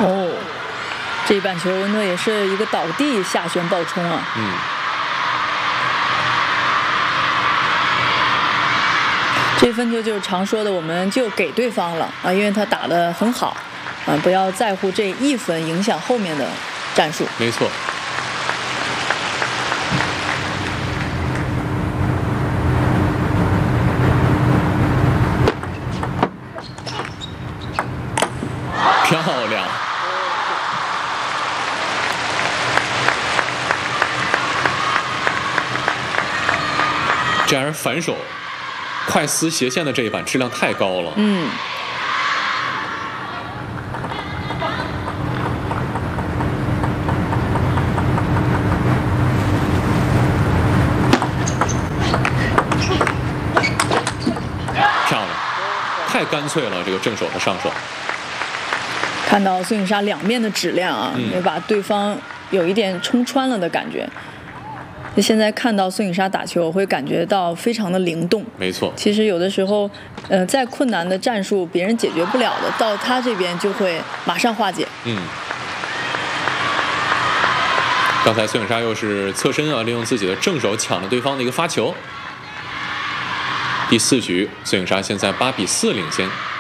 哦，这一板球温特也是一个倒地下旋爆冲啊。这分球就是常说的，我们就给对方了啊，因为他打得很好啊，不要在乎这1分影响后面的战术。 没错。漂亮！这样反手快撕斜线的这一板质量太高了。漂亮，太干脆了，这个正手和上手。 看到孙颖莎两面的质量啊，也把对方有一点冲穿了的感觉。现在看到孙颖莎打球，我会感觉到非常的灵动。 没错， 其实有的时候，再困难的战术别人解决不了的，到他这边就会马上化解。 刚才孙颖莎又是侧身啊，利用自己的正手抢了对方的一个发球。第4局，孙颖莎现在8比4领先。